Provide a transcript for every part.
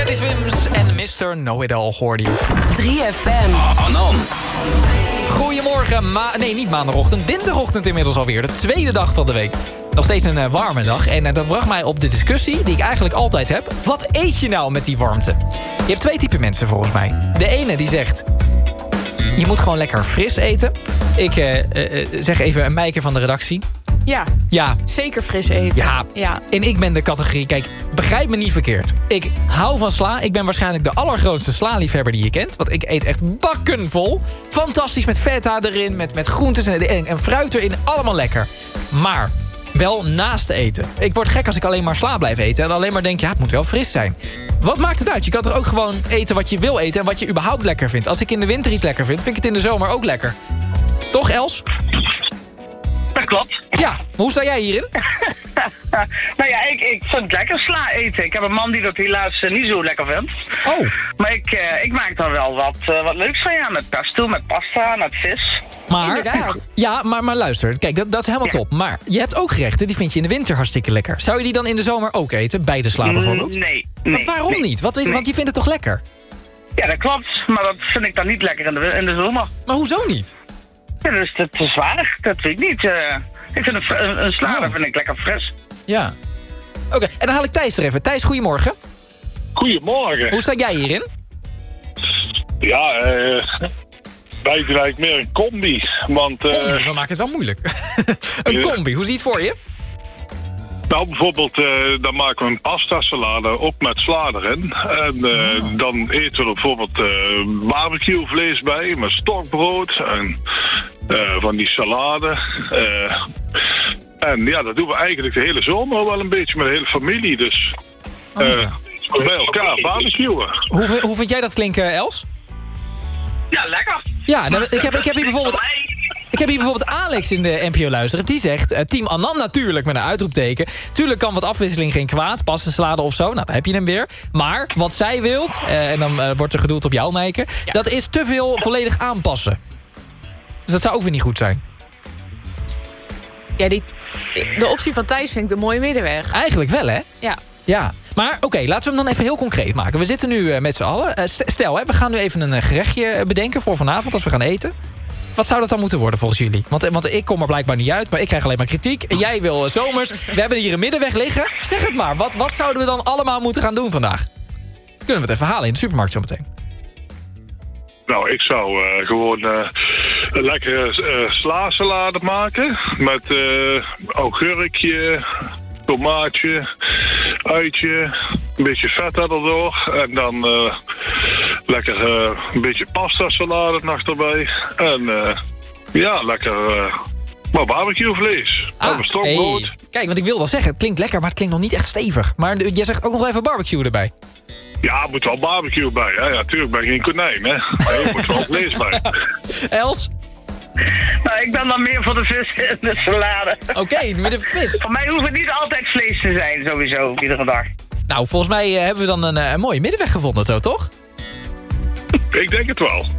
Teddy Swims en Mr. Know-It-All hoorde je. 3FM. Anan. Goedemorgen, niet maandagochtend, dinsdagochtend inmiddels alweer. De tweede dag van de week. Nog steeds een warme dag. En dat bracht mij op de discussie die ik eigenlijk altijd heb. Wat eet je nou met die warmte? Je hebt twee typen mensen volgens mij. De ene die zegt... je moet gewoon lekker fris eten. Ik zeg even een Meike van de redactie. Ja. Zeker fris eten. Ja. En ik ben de categorie... Kijk, begrijp me niet verkeerd. Ik hou van sla. Ik ben waarschijnlijk de allergrootste sla-liefhebber die je kent. Want ik eet echt bakken vol. Fantastisch met feta erin, met groentes en fruit erin. Allemaal lekker. Maar wel naast eten. Ik word gek als ik alleen maar sla blijf eten. En alleen maar denk, het moet wel fris zijn. Wat maakt het uit? Je kan toch ook gewoon eten wat je wil eten... en wat je überhaupt lekker vindt. Als ik in de winter iets lekker vind ik het in de zomer ook lekker. Toch, Els? Dat klopt. Ja, hoe sta jij hierin? Nou ja, ik vind lekker sla eten. Ik heb een man die dat helaas niet zo lekker vindt. Oh. Maar ik maak dan wel wat leuks van, ja. Met pesto, met pasta, met vis. Maar, inderdaad. Ja, maar luister. Kijk, dat is helemaal top. Maar je hebt ook gerechten, die vind je in de winter hartstikke lekker. Zou je die dan in de zomer ook eten? Bij de sla bijvoorbeeld? Nee. Maar waarom niet? Want je vindt het toch lekker? Ja, dat klopt. Maar dat vind ik dan niet lekker in de zomer. Maar hoezo niet? Ja, dat is te zwaar. Dat weet ik niet. Ik vind een sla, dat vind ik lekker fris. Ja. Oké, en dan haal ik Thijs er even. Thijs, goedemorgen. Goedemorgen. Hoe sta jij hierin? Ja, wij doen eigenlijk meer een combi. Want, Combi, we maken het wel moeilijk. Een combi, hoe ziet het voor je? Nou, bijvoorbeeld, dan maken we een pasta salade, ook met sla erin. En dan eten we er bijvoorbeeld barbecuevlees bij, met stokbrood en van die salade. En ja, dat doen we eigenlijk de hele zomer wel een beetje met de hele familie. Dus bij elkaar barbecuen. Hoe vind jij dat klinken, Els? Ja, lekker. Ja, ik heb hier bijvoorbeeld... Ik heb hier bijvoorbeeld Alex in de NPO luisteren. Die zegt, team Anan natuurlijk met een uitroepteken. Tuurlijk kan wat afwisseling geen kwaad. Pastasalade of zo, nou dan heb je hem weer. Maar wat zij wilt, en dan wordt er gedoeld op jou, Meike... dat is te veel volledig aanpassen. Dus dat zou ook weer niet goed zijn. Ja, de optie van Thijs vind ik de mooie middenweg. Eigenlijk wel, hè? Ja. Maar oké, laten we hem dan even heel concreet maken. We zitten nu met z'n allen. Stel, we gaan nu even een gerechtje bedenken voor vanavond als we gaan eten. Wat zou dat dan moeten worden volgens jullie? Want ik kom er blijkbaar niet uit, maar ik krijg alleen maar kritiek. En jij wil zomers. We hebben hier een middenweg liggen. Zeg het maar, wat zouden we dan allemaal moeten gaan doen vandaag? Kunnen we het even halen in de supermarkt zometeen? Nou, ik zou gewoon een lekkere sla-salade maken. Met augurkje, tomaatje, uitje, een beetje feta erdoor. En dan lekker een beetje pasta salade nog erbij. En ja, lekker barbecuevlees. Een stokbrood. Hey. Kijk, want ik wil wel zeggen, het klinkt lekker, maar het klinkt nog niet echt stevig. Maar jij zegt ook nog even barbecue erbij. Ja, er moet wel barbecue bij. Hè? Ja, tuurlijk ben ik geen konijn, hè. Nee, er moet wel vlees bij. Els? Nou, ik ben dan meer voor de vis en de salade. Oké, met de vis. Voor mij hoeft het niet altijd vlees te zijn, sowieso, iedere dag. Nou, volgens mij hebben we dan een mooie middenweg gevonden, zo toch? Ik denk het wel.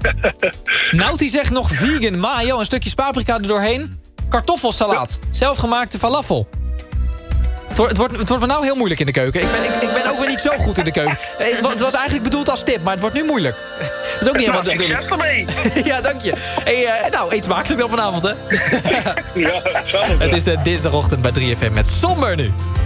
Nauti zegt nog vegan mayo, een stukje paprika er doorheen. Kartoffelsalaat, zelfgemaakte falafel. Het wordt me nou heel moeilijk in de keuken. Ik ben ook weer niet zo goed in de keuken. Het was eigenlijk bedoeld als tip, maar het wordt nu moeilijk. Dat is ook niet helemaal de bedoeling. Ermee. Ja, dank je. Hey, nou, eet smakelijk dan vanavond, hè? Ja, hetzelfde. Het is dinsdagochtend bij 3FM met Somber nu.